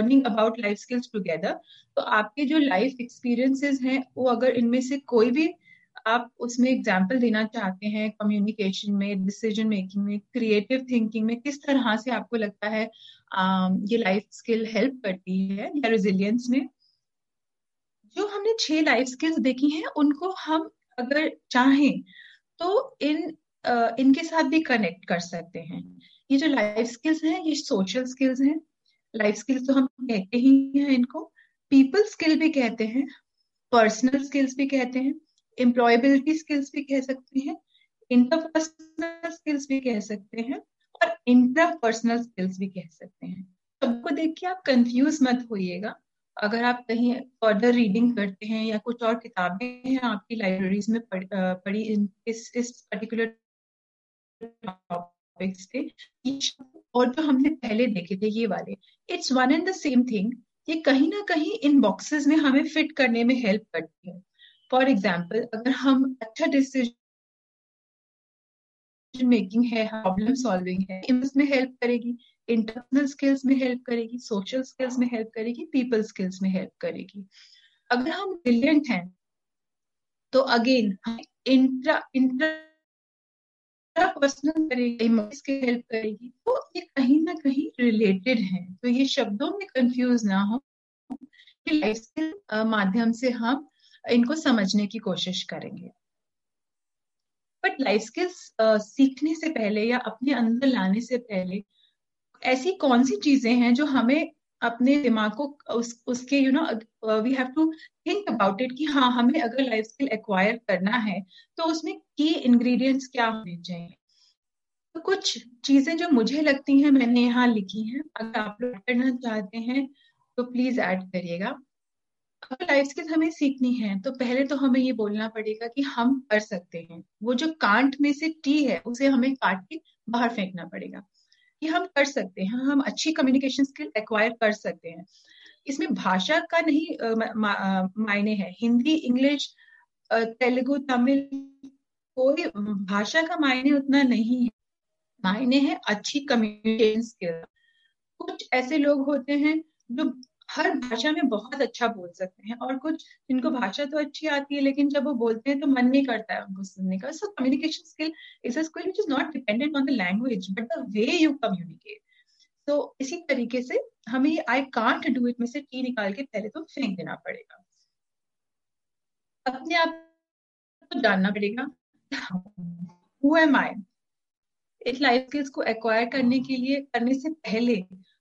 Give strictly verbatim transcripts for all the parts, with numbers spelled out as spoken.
Learning about life skills together, तो आपके जो लाइफ एक्सपीरियंसेस हैं वो अगर इनमें से कोई भी आप उसमें एग्जाम्पल देना चाहते हैं, कम्युनिकेशन में, डिसीजन मेकिंग में, क्रिएटिव थिंकिंग में, किस तरह से आपको लगता है um, ये लाइफ स्किल हेल्प करती है या रेजिलियंस में। जो हमने छह लाइफ स्किल्स देखी हैं उनको हम अगर चाहें तो इन uh, इनके साथ भी कनेक्ट कर सकते हैं। ये जो लाइफ स्किल्स हैं ये सोशल स्किल्स हैं। लाइफ स्किल्स तो हम कहते ही हैं इनको, पीपल स्किल भी कहते हैं, पर्सनल स्किल्स भी कहते हैं, एम्प्लॉयबिलिटी स्किल्स भी कह सकते हैं, इंटरपर्सनल स्किल्स भी कह सकते हैं, और इंट्रापर्सनल स्किल्स भी कह सकते हैं। सबको देख के आप कंफ्यूज मत होइएगा। अगर आप कहीं फर्दर रीडिंग करते हैं या कुछ और किताबें हैं आपकी लाइब्रेरीज में पढ़, पढ़ी इन, इस इस पर्टिकुलर टॉपिक्स पे, और जो हमने पहले देखे थे ये वाले, it's one and the same thing. ये कहीं ना कहीं इन बॉक्सेस में हमें फिट करने में हेल्प करती है। फॉर एग्जाम्पल, अगर हम अच्छा डिसीजन मेकिंग है, प्रॉब्लम सॉल्विंग है, इसमें हेल्प करेगी, इंटरनल स्किल्स में हेल्प करेगी, सोशल स्किल्स में हेल्प करेगी, पीपल स्किल्स में हेल्प करेगी। अगर हम ब्रिलियंट हैं तो अगेन इंट्रा इंट्रा पर्सनल करेगी, इमोशंस की हेल्प करेगी, तो ये कहीं ना कहीं रिलेटेड है। तो ये शब्दों में कंफ्यूज ना हो कि लाइफ स्किल माध्यम से हम इनको समझने की कोशिश करेंगे। बट लाइफ स्किल्स सीखने से पहले या अपने अंदर लाने से पहले ऐसी कौन सी चीजें हैं जो हमें अपने दिमाग को उस उसके you know we have to think about it कि हाँ, हमें अगर लाइफ स्किल एक्वायर करना है तो उसमें की इंग्रेडिएंट्स क्या होने चाहिए। तो कुछ चीजें जो मुझे लगती हैं मैंने यहाँ लिखी हैं, अगर आप लोग करना चाहते हैं तो प्लीज ऐड करिएगा। अगर लाइफ स्किल हमें सीखनी है तो पहले तो हमें ये बोलना पड़ेगा कि हम कर सकते हैं। वो जो कांट में से टी है उसे हमें काट के बाहर फेंकना पड़ेगा कि हम कर सकते हैं, हम अच्छी कम्युनिकेशन स्किल एक्वायर कर सकते हैं। इसमें भाषा का नहीं मायने है, हिंदी, इंग्लिश, तेलुगु, तमिल, कोई भाषा का मायने उतना नहीं है। मायने है अच्छी कम्युनिकेशन स्किल। कुछ ऐसे लोग होते हैं जो हर भाषा में बहुत अच्छा बोल सकते हैं, और कुछ जिनको भाषा तो अच्छी आती है लेकिन जब वो बोलते हैं तो मन नहीं करता है उनको सुनने का। So communication skill is a skill which is not dependent on the language but the way you communicate. तो इसी तरीके से हमें आई कांट डू इट में से टी निकाल के पहले तो फेंक देना पड़ेगा। अपने आप को जानना पड़ेगा, हु एम आई। इस लाइफ स्किल्स को एक्वायर करने के लिए करने से पहले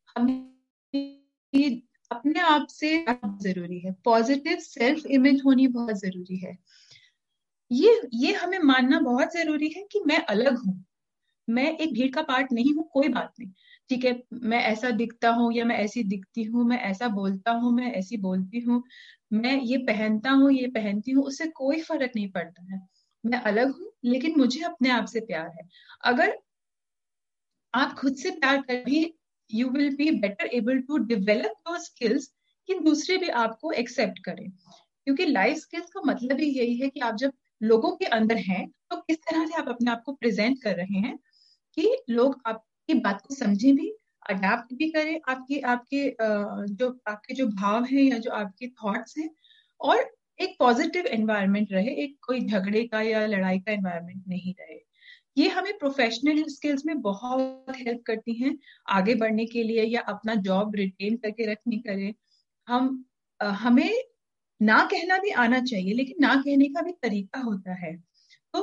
हमें अपने आप से जरूरी है, पॉजिटिव सेल्फ इमेज होनी बहुत जरूरी है। ये ये हमें मानना बहुत जरूरी है कि मैं अलग हूँ, मैं एक भीड़ का पार्ट नहीं हूँ। कोई बात नहीं, ठीक है, मैं ऐसा दिखता हूँ या मैं ऐसी दिखती हूँ, मैं ऐसा बोलता हूँ, मैं ऐसी बोलती हूँ, मैं ये पहनता हूँ, ये पहनती हूँ, उससे कोई फर्क नहीं पड़ता है। मैं अलग हूँ लेकिन मुझे अपने आप से प्यार है। अगर आप खुद से प्यार कर भी, you will be better able to develop your skills कि दूसरे भी आपको एक्सेप्ट करें। क्योंकि लाइफ स्किल्स का मतलब ही यही है कि आप जब लोगों के अंदर हैं तो किस तरह से आप अपने आप को प्रेजेंट कर रहे हैं कि लोग आपकी बात को समझें भी, अडेप्ट भी करें आपकी आपके जो आपके जो भाव हैं या जो आपके थॉट्स हैं, और एक पॉजिटिव एनवायरनमेंट रहे, एक कोई झगड़े का या लड़ाई का एनवायरनमेंट नहीं रहे। ये हमें प्रोफेशनल स्किल्स में बहुत हेल्प करती हैं आगे बढ़ने के लिए या अपना जॉब रिटेन करके रखने के लिए। हम अ, हमें ना कहना भी आना चाहिए, लेकिन ना कहने का भी तरीका होता है। तो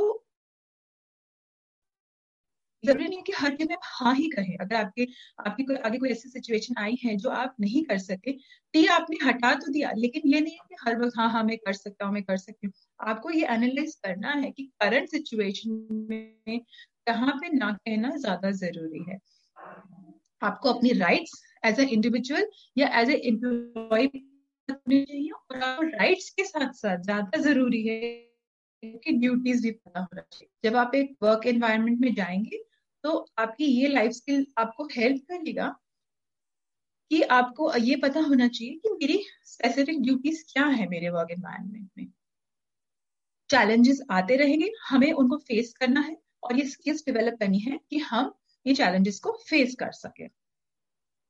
जरूरी नहीं है कि हर चीज में आप हाँ ही करें। अगर आपके आपकी कोई आगे कोई ऐसी सिचुएशन आई है जो आप नहीं कर सके, टी आपने हटा तो दिया, लेकिन ये नहीं है कि हर वक्त हाँ हाँ मैं कर सकता हूँ, मैं कर सकती हूँ। आपको ये एनालाइज करना है कि करंट सिचुएशन में कहाँ पे ना कहना ज्यादा जरूरी है। आपको अपनी राइट्स एज ए इंडिविजुअल या एज ए एम्प्लॉय चाहिए, और आपको राइट्स के साथ साथ ज्यादा जरूरी है कि ड्यूटीज भी पता होना चाहिए। जब आप एक वर्क एनवायरनमेंट में जाएंगे तो आपकी ये लाइफ स्किल आपको हेल्प करेगा कि आपको ये पता होना चाहिए कि मेरी स्पेसिफिक ड्यूटीज क्या है मेरे वर्क एनवायरनमेंट में। चैलेंजेस आते रहेंगे, हमें उनको फेस करना है और ये स्किल्स डेवलप करनी है कि हम ये चैलेंजेस को फेस कर सके।